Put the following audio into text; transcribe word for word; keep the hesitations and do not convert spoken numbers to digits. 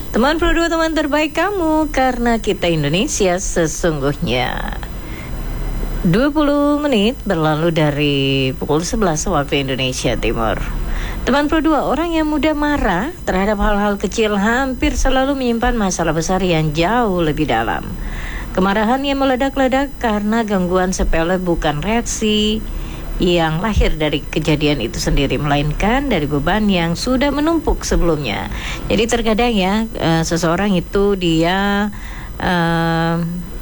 Teman Pro dua, teman terbaik kamu, karena kita Indonesia sesungguhnya. Dua puluh menit berlalu dari pukul sebelas waktu Indonesia Timur. Teman Pro dua, orang yang mudah marah terhadap hal-hal kecil hampir selalu menyimpan masalah besar yang jauh lebih dalam. Kemarahan yang meledak-ledak karena gangguan sepele bukan reaksi yang lahir dari kejadian itu sendiri, melainkan dari beban yang sudah menumpuk sebelumnya. Jadi terkadang ya, uh, seseorang itu dia uh,